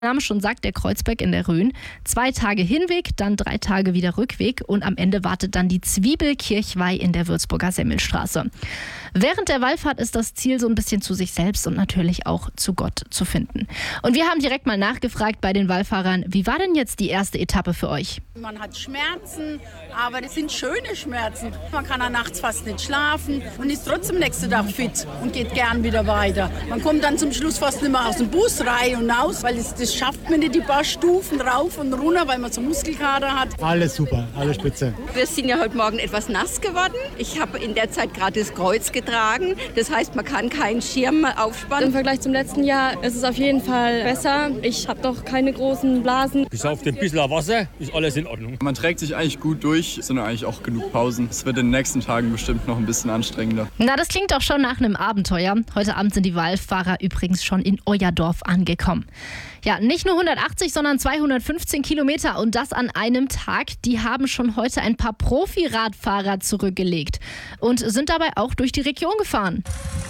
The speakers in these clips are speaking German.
Name schon sagt, der Kreuzberg in der Rhön. 2 Tage Hinweg, dann 3 Tage wieder Rückweg und am Ende wartet dann die Zwiebelkirchweih in der Würzburger Semmelstraße. Während der Wallfahrt ist das Ziel, so ein bisschen zu sich selbst und natürlich auch zu Gott zu finden. Und wir haben direkt mal nachgefragt bei den Wallfahrern, wie war denn jetzt die erste Etappe für euch? Man hat Schmerzen, aber das sind schöne Schmerzen. Man kann dann nachts fast nicht schlafen und ist trotzdem nächsten Tag fit und geht gern wieder weiter. Man kommt dann zum Schluss fast nicht mehr aus dem Bus rein und aus, weil das schafft man nicht, die paar Stufen rauf und runter, weil man so Muskelkater hat. Alles super, alles spitze. Wir sind ja heute Morgen etwas nass geworden. Ich habe in der Zeit gerade das Kreuz getragen. Das heißt, man kann keinen Schirm aufspannen. Im Vergleich zum letzten Jahr ist es auf jeden Fall besser. Ich habe doch keine großen Blasen. Bis auf ein bisschen Wasser ist alles in Ordnung. Man trägt sich eigentlich gut durch, es sind eigentlich auch genug Pausen. Es wird in den nächsten Tagen bestimmt noch ein bisschen anstrengender. Na, das klingt doch schon nach einem Abenteuer. Heute Abend sind die Wallfahrer übrigens schon in euer Dorf angekommen. Ja, nicht nur 180, sondern 215 Kilometer und das an einem Tag. Die haben schon heute ein paar Profi-Radfahrer zurückgelegt und sind dabei auch durch die Region gefahren.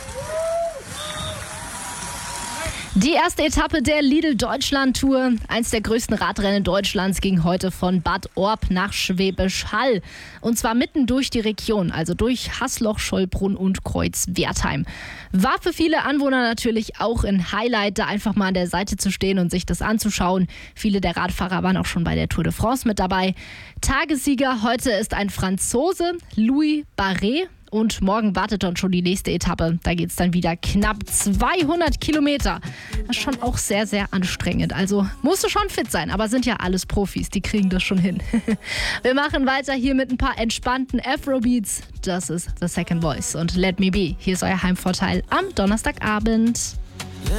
Die erste Etappe der Lidl-Deutschland-Tour. Eins der größten Radrennen Deutschlands ging heute von Bad Orb nach Schwäbisch Hall. Und zwar mitten durch die Region, also durch Hasloch, Schollbrunn und Kreuzwertheim. War für viele Anwohner natürlich auch ein Highlight, da einfach mal an der Seite zu stehen und sich das anzuschauen. Viele der Radfahrer waren auch schon bei der Tour de France mit dabei. Tagessieger heute ist ein Franzose, Louis Barret. Und morgen wartet dann schon die nächste Etappe. Da geht es dann wieder knapp 200 Kilometer. Das ist schon auch sehr, sehr anstrengend. Also musst du schon fit sein, aber sind ja alles Profis, die kriegen das schon hin. Wir machen weiter hier mit ein paar entspannten Afrobeats. Das ist The Second Voice und Let Me Be. Hier ist euer Heimvorteil am Donnerstagabend.